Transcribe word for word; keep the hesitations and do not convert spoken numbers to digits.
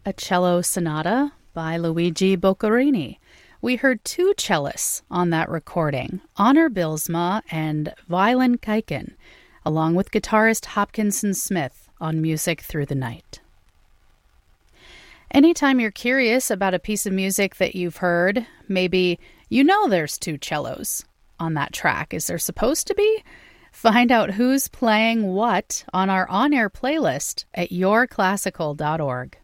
a cello sonata by Luigi Boccherini. We heard two cellists on that recording, Honor Bylsma and Violin Kaiken, along with guitarist Hopkinson Smith on Music Through the Night. Anytime you're curious about a piece of music that you've heard, maybe you know there's two cellos on that track. Is there supposed to be? Find out who's playing what on our on-air playlist at your classical dot org.